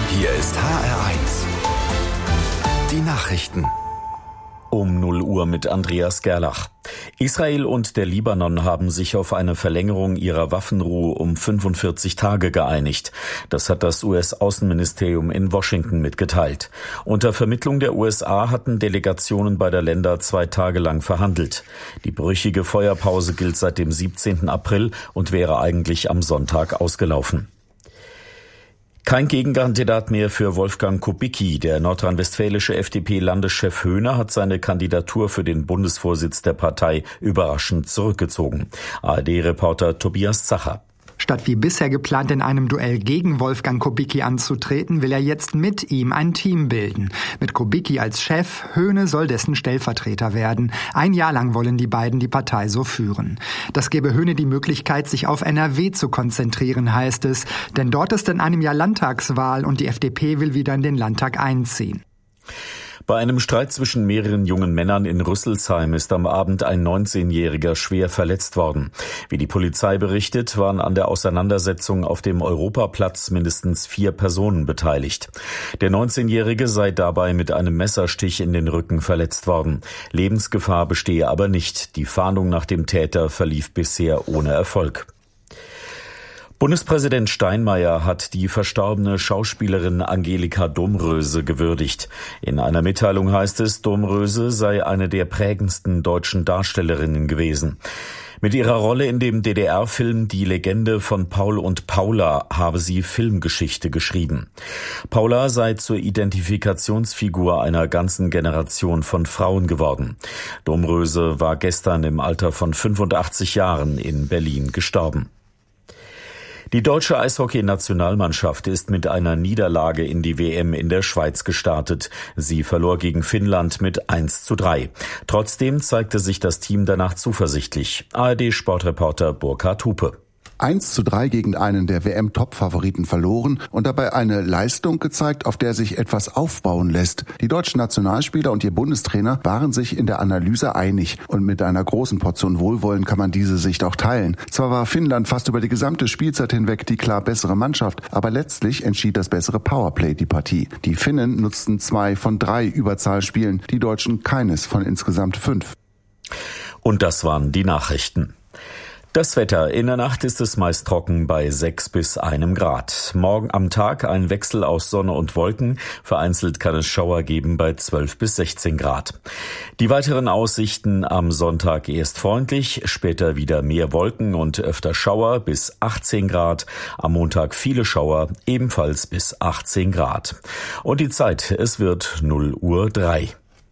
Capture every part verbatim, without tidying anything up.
Hier ist H R eins. Die Nachrichten. Um null Uhr mit Andreas Gerlach. Israel und der Libanon haben sich auf eine Verlängerung ihrer Waffenruhe um fünfundvierzig Tage geeinigt. Das hat das U S-Außenministerium in Washington mitgeteilt. Unter Vermittlung der U S A hatten Delegationen beider Länder zwei Tage lang verhandelt. Die brüchige Feuerpause gilt seit dem siebzehnten April und wäre eigentlich am Sonntag ausgelaufen. Kein Gegenkandidat mehr für Wolfgang Kubicki. Der nordrhein-westfälische F D P-Landeschef Höhne hat seine Kandidatur für den Bundesvorsitz der Partei überraschend zurückgezogen. A R D-Reporter Tobias Zacher. Statt wie bisher geplant in einem Duell gegen Wolfgang Kubicki anzutreten, will er jetzt mit ihm ein Team bilden. Mit Kubicki als Chef, Höhne soll dessen Stellvertreter werden. Ein Jahr lang wollen die beiden die Partei so führen. Das gebe Höhne die Möglichkeit, sich auf N R W zu konzentrieren, heißt es. Denn dort ist in einem Jahr Landtagswahl und die F D P will wieder in den Landtag einziehen. Bei einem Streit zwischen mehreren jungen Männern in Rüsselsheim ist am Abend ein neunzehnjähriger schwer verletzt worden. Wie die Polizei berichtet, waren an der Auseinandersetzung auf dem Europaplatz mindestens vier Personen beteiligt. Der neunzehnjährige sei dabei mit einem Messerstich in den Rücken verletzt worden. Lebensgefahr bestehe aber nicht. Die Fahndung nach dem Täter verlief bisher ohne Erfolg. Bundespräsident Steinmeier hat die verstorbene Schauspielerin Angelika Domröse gewürdigt. In einer Mitteilung heißt es, Domröse sei eine der prägendsten deutschen Darstellerinnen gewesen. Mit ihrer Rolle in dem D D R-Film Die Legende von Paul und Paula habe sie Filmgeschichte geschrieben. Paula sei zur Identifikationsfigur einer ganzen Generation von Frauen geworden. Domröse war gestern im Alter von fünfundachtzig Jahren in Berlin gestorben. Die deutsche Eishockey-Nationalmannschaft ist mit einer Niederlage in die W M in der Schweiz gestartet. Sie verlor gegen Finnland mit eins zu drei. Trotzdem zeigte sich das Team danach zuversichtlich. A R D-Sportreporter Burkhard Hupe. eins zu drei gegen einen der W M-Top-Favoriten verloren und dabei eine Leistung gezeigt, auf der sich etwas aufbauen lässt. Die deutschen Nationalspieler und ihr Bundestrainer waren sich in der Analyse einig und mit einer großen Portion Wohlwollen kann man diese Sicht auch teilen. Zwar war Finnland fast über die gesamte Spielzeit hinweg die klar bessere Mannschaft, aber letztlich entschied das bessere Powerplay die Partie. Die Finnen nutzten zwei von drei Überzahlspielen, die Deutschen keines von insgesamt fünf. Und das waren die Nachrichten. Das Wetter. In der Nacht ist es meist trocken bei sechs bis einem Grad. Morgen am Tag ein Wechsel aus Sonne und Wolken. Vereinzelt kann es Schauer geben bei zwölf bis sechzehn Grad. Die weiteren Aussichten am Sonntag erst freundlich, später wieder mehr Wolken und öfter Schauer bis achtzehn Grad. Am Montag viele Schauer, ebenfalls bis achtzehn Grad. Und die Zeit, es wird null Uhr drei.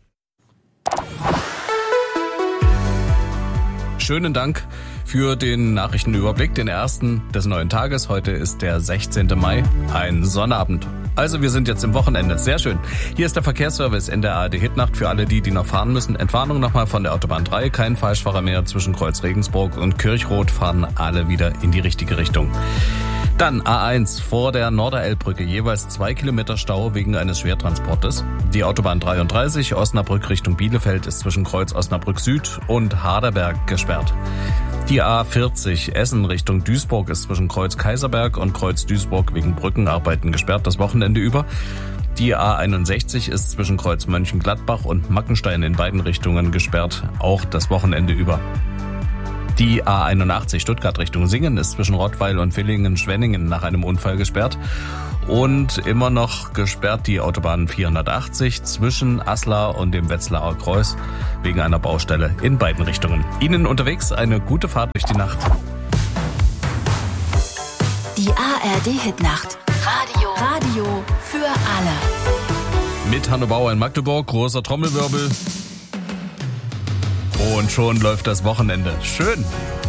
Schönen Dank für den Nachrichtenüberblick, den ersten des neuen Tages. Heute ist der sechzehnten Mai, ein Sonnabend. Also wir sind jetzt im Wochenende. Sehr schön. Hier ist der Verkehrsservice in der A R D Hitnacht für alle die, die noch fahren müssen. Entwarnung nochmal von der Autobahn drei. Kein Falschfahrer mehr zwischen Kreuz Regensburg und Kirchroth, fahren alle wieder in die richtige Richtung. Dann A eins vor der Norderelbbrücke, jeweils zwei Kilometer Stau wegen eines Schwertransportes. Die Autobahn dreiunddreißig Osnabrück Richtung Bielefeld ist zwischen Kreuz Osnabrück Süd und Harderberg gesperrt. Die A vierzig Essen Richtung Duisburg ist zwischen Kreuz Kaiserberg und Kreuz Duisburg wegen Brückenarbeiten gesperrt, das Wochenende über. Die A einundsechzig ist zwischen Kreuz Mönchengladbach und Mackenstein in beiden Richtungen gesperrt, auch das Wochenende über. Die A einundachtzig Stuttgart Richtung Singen ist zwischen Rottweil und Villingen-Schwenningen nach einem Unfall gesperrt. Und immer noch gesperrt die Autobahn vierhundertachtzig zwischen Aslar und dem Wetzlarer Kreuz wegen einer Baustelle in beiden Richtungen. Ihnen unterwegs eine gute Fahrt durch die Nacht. Die A R D-Hitnacht. Radio. Radio für alle. Mit Hanno Bauer in Magdeburg, großer Trommelwirbel. Und schon läuft das Wochenende. Schön.